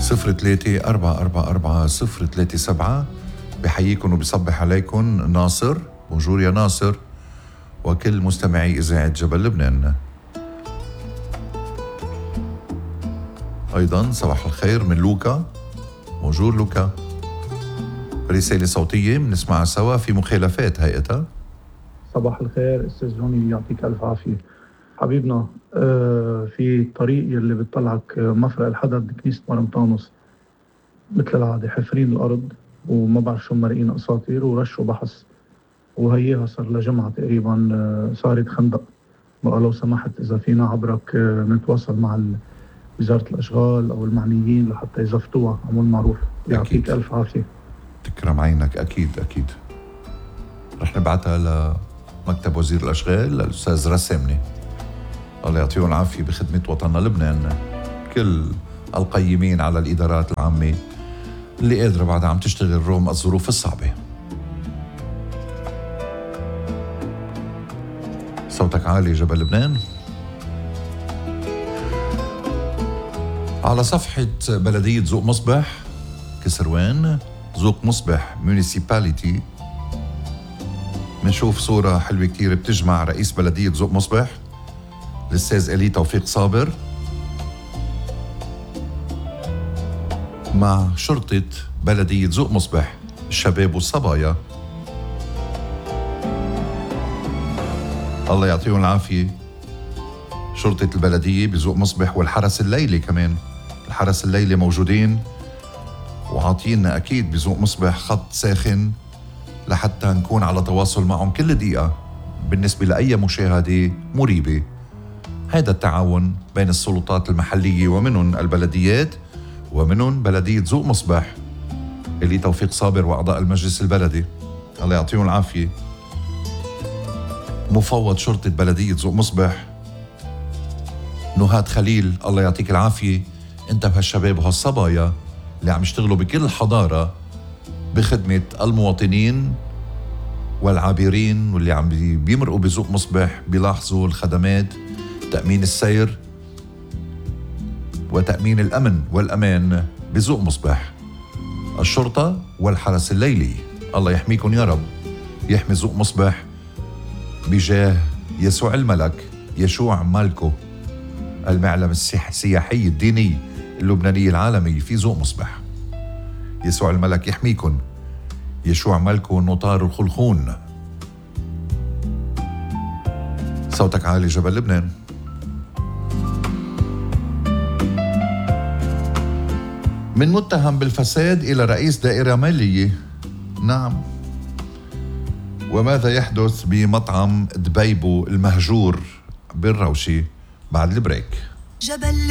03-444-037. بحييكم وبصبح عليكم ناصر. بونجور يا ناصر وكل مستمعي إذاعة جبل لبنان. أيضا صباح الخير من لوكا. بونجور لوكا. رسالة صوتية بنسمعها سوا في مخالفات هيئتها. صباح الخير أستاذ جوني، يعطيك ألف عافية حبيبنا. في الطريق اللي بتطلعك مفرق الحدد بكنيسة مرمطانوس مثل العادة حفرين الأرض وما بعرف شو مرقين أساطير ورشوا بحث، وهيها صار لجمعة تقريبا صارت خندق. بقى لو سمحت إذا فينا عبرك نتواصل مع وزارة الأشغال أو المعنيين لحتى يزفتوها، عمول معروف. يعطيك ألف عافية. تكرم عينك. أكيد رح نبعتها لمكتب وزير الأشغال للأستاذ رسامني، الله يعطيهم العافية بخدمة وطننا لبنان. كل القيمين على الإدارات العامة اللي قادرة بعدها عم تشتغل رغم الظروف الصعبة. صوتك عالي جبل لبنان. على صفحة بلدية ذوق مصبح كسروان، ذوق مصبح مونيسيباليتي، منشوف صورة حلوة كتير بتجمع رئيس بلدية ذوق مصبح الأستاذ إلي توفيق صابر مع شرطة بلدية ذوق مصبح الشباب والصبايا، الله يعطيهم العافية. شرطة البلدية بذوق مصبح والحرس الليلي كمان، الحرس الليلي موجودين وعاطينا أكيد بذوق مصبح خط ساخن لحتى نكون على تواصل معهم كل دقيقة بالنسبة لأي مشاهدة مريبة. هذا التعاون بين السلطات المحلية ومنهم البلديات ومنهم بلدية ذوق مصبح اللي توفيق صابر وأعضاء المجلس البلدي الله يعطيهم العافية. مفوض شرطة بلدية ذوق مصبح نهاد خليل، الله يعطيك العافية. انت بهالشباب وهالصبايا اللي عم يشتغلوا بكل حضارة بخدمة المواطنين والعابرين واللي عم بيمرقوا بذوق مصبح، بيلاحظوا الخدمات، تأمين السير وتأمين الأمن والأمان بذوق مصبح. الشرطة والحرس الليلي الله يحميكم يا رب، يحمي ذوق مصبح بجاه يسوع الملك يشوع مالكو، المعلم السياحي الديني اللبناني العالمي في ذوق مصبح. يسوع الملك يحميكن، يشوع مالكو نطار الخلخون. صوتك عالي جبل لبنان. من متهم بالفساد إلى رئيس دائرة مالية. نعم، وماذا يحدث بمطعم دبيبو المهجور بالروشي بعد البريك؟ جبل